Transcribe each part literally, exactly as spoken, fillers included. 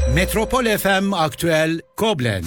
Metropol F M Aktüel Koblenz.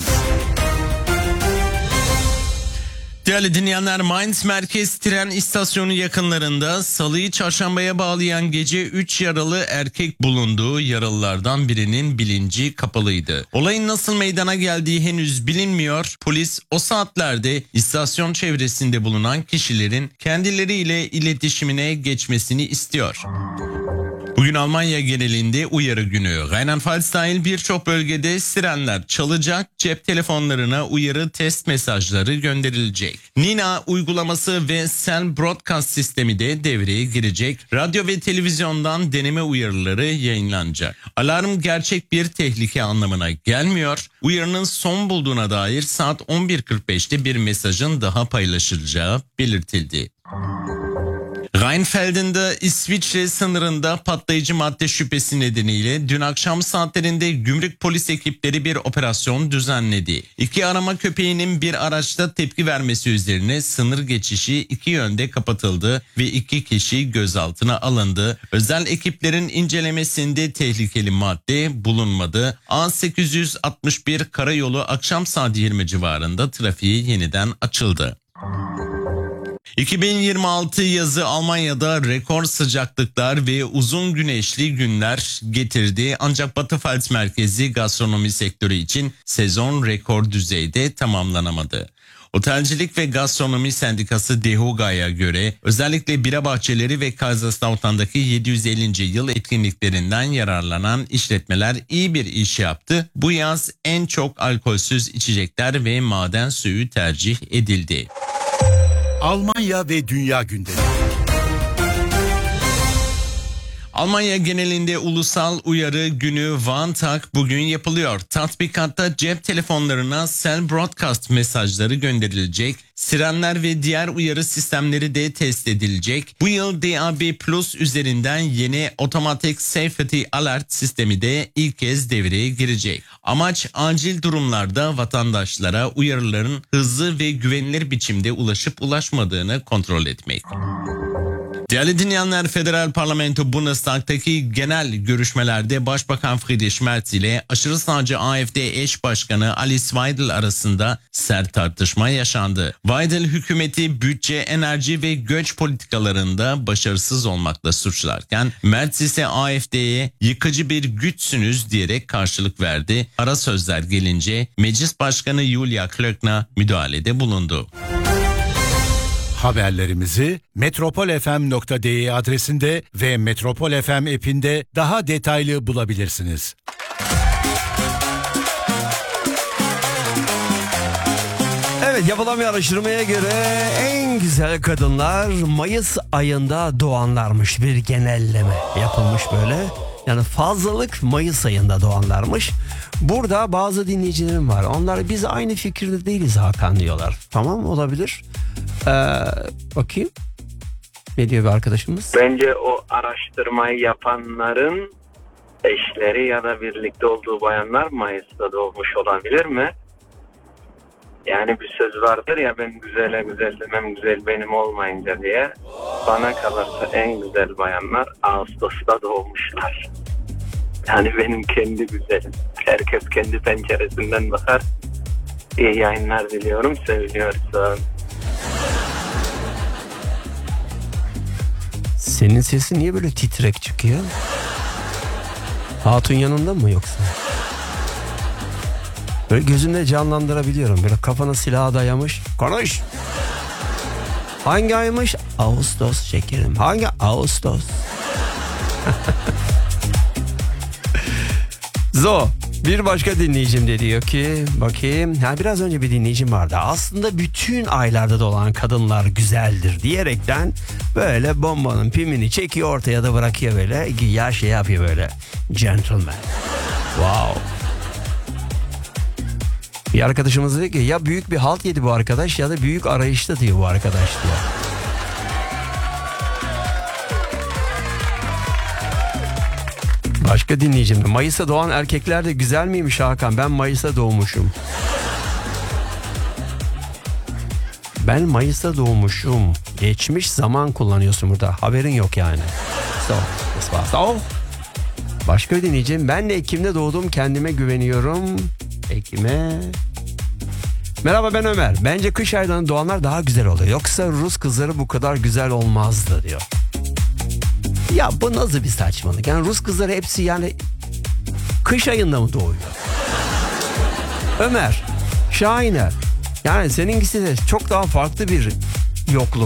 Değerli dinleyenler, Mainz Merkez tren istasyonu yakınlarında Salı'yı çarşambaya bağlayan gece üç yaralı erkek bulundu. Yaralılardan birinin bilinci kapalıydı. Olayın nasıl meydana geldiği henüz bilinmiyor. Polis o saatlerde istasyon çevresinde bulunan kişilerin kendileriyle iletişimine geçmesini istiyor. Bugün Almanya genelinde uyarı günü. Rheinland-Pfalz dahil birçok bölgede sirenler çalacak, cep telefonlarına uyarı test mesajları gönderilecek. Nina uygulaması ve Cell Broadcast sistemi de devreye girecek. Radyo ve televizyondan deneme uyarıları yayınlanacak. Alarm gerçek bir tehlike anlamına gelmiyor. Uyarının son bulduğuna dair saat on bir kırk beşte bir mesajın daha paylaşılacağı belirtildi. Rheinfelden'de İsviçre sınırında patlayıcı madde şüphesi nedeniyle dün akşam saatlerinde gümrük polis ekipleri bir operasyon düzenledi. İki arama köpeğinin bir araçta tepki vermesi üzerine sınır geçişi iki yönde kapatıldı ve iki kişi gözaltına alındı. Özel ekiplerin incelemesinde tehlikeli madde bulunmadı. A sekiz yüz altmış bir karayolu akşam saat yirmi civarında trafiğe yeniden açıldı. iki bin yirmi altı yazı Almanya'da rekor sıcaklıklar ve uzun güneşli günler getirdi. Ancak Batı Pfalz merkezi gastronomi sektörü için sezon rekor düzeyde tamamlanamadı. Otelcilik ve Gastronomi Sendikası DEHUGA'ya göre özellikle bira bahçeleri ve Kaiserslautern'daki yedi yüz ellinci yıl etkinliklerinden yararlanan işletmeler iyi bir iş yaptı. Bu yaz en çok alkolsüz içecekler ve maden suyu tercih edildi. Almanya ve Dünya gündemi. Almanya genelinde ulusal uyarı günü Warntag bugün yapılıyor. Tatbikatta cep telefonlarına Cell Broadcast mesajları gönderilecek. Sirenler ve diğer uyarı sistemleri de test edilecek. Bu yıl D A B Plus üzerinden yeni Automatic Safety Alert sistemi de ilk kez devreye girecek. Amaç acil durumlarda vatandaşlara uyarıların hızlı ve güvenilir biçimde ulaşıp ulaşmadığını kontrol etmek. Değerli dinleyenler, Federal Parlamento Bundestag'taki genel görüşmelerde Başbakan Friedrich Merz ile aşırı sağcı A F D eş başkanı Alice Weidel arasında sert tartışma yaşandı. Weidel hükümeti bütçe, enerji ve göç politikalarında başarısız olmakla suçlarken Merz ise A F D'ye yıkıcı bir güçsünüz diyerek karşılık verdi. Ara sözler gelince Meclis Başkanı Julia Klöckner müdahalede bulundu. Haberlerimizi metropol f m nokta d e adresinde ve Metropol F M app'inde daha detaylı bulabilirsiniz. Evet, yapılan bir araştırmaya göre en güzel kadınlar Mayıs ayında doğanlarmış. Bir genelleme yapılmış böyle. Yani fazlalık Mayıs ayında doğanlarmış. Burada bazı dinleyicilerim var. Onlar biz aynı fikirde değiliz Hakan diyorlar. Tamam, olabilir. Ee, bakayım. Ne diyor bir arkadaşımız? Bence o araştırmayı yapanların eşleri ya da birlikte olduğu bayanlar Mayıs'ta doğmuş olabilir mi? Yani bir söz vardır ya, ben güzele güzel demem güzel benim olmayınca diye. Bana kalırsa en güzel bayanlar Ağustos'ta doğmuşlar. Yani benim kendi güzelim. Herkes kendi penceresinden bakar. İyi yayınlar diliyorum. Seviliyorsun. Senin sesin niye böyle titrek çıkıyor? Hatun yanında mı yoksa? Böyle gözümde canlandırabiliyorum. Böyle kafana silah dayamış. Konuş. Hangi aymış? Ağustos şekerim. Hangi Ağustos? Zo. Bir başka dinleyicim de diyor ki, bakayım, ha, biraz önce bir dinleyicim vardı. Aslında bütün aylarda doğan kadınlar güzeldir diyerekten böyle bombanın pimini çekiyor ortaya da bırakıyor böyle. Ya şey yapıyor böyle. Gentleman. Wow. Bir arkadaşımız dedi ki ya büyük bir halt yedi bu arkadaş ya da büyük arayışta diyor bu arkadaş diyor. Başka dinleyicim de Mayıs'ta doğan erkekler de güzel miymiş Hakan? Ben Mayıs'ta doğmuşum. Ben Mayıs'ta doğmuşum. Geçmiş zaman kullanıyorsun burada. Haberin yok yani. So, so. Başka bir dinleyeceğim. Ben de Ekim'de doğdum, kendime güveniyorum. Ekim'e... Merhaba, ben Ömer. Bence kış aylarında doğanlar daha güzel oluyor. Yoksa Rus kızları bu kadar güzel olmazdı diyor. Ya bu nasıl bir saçmalık? Yani Rus kızları hepsi yani kış ayında mı doğuyor? Ömer, Şahiner. Yani seninkisi de çok daha farklı bir yokluk.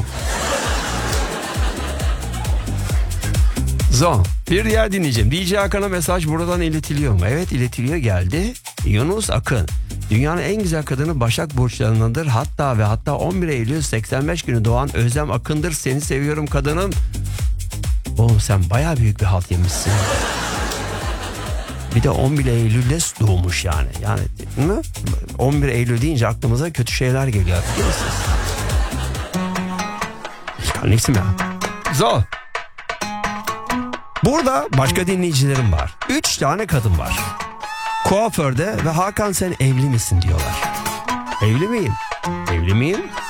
Zon. Bir diğer dinleyeceğim. D J Hakan'a mesaj buradan iletiliyor mu? Evet, iletiliyor, geldi. Yunus Akın. Dünyanın en güzel kadını Başak Burçlarındandır. Hatta ve hatta on bir Eylül seksen beş günü doğan Özlem Akın'dır. Seni seviyorum kadınım. Oğlum sen bayağı büyük bir halt yemişsin. Bir de on bir Eylül'de doğmuş yani. Yani değil mi? on bir Eylül deyince aklımıza kötü şeyler geliyor. Biliyor musunuz? Neyse ya. Zor. Burada başka dinleyicilerim var. Üç tane kadın var. Kuaförde ve Hakan sen evli misin diyorlar. Evli miyim? Evli miyim?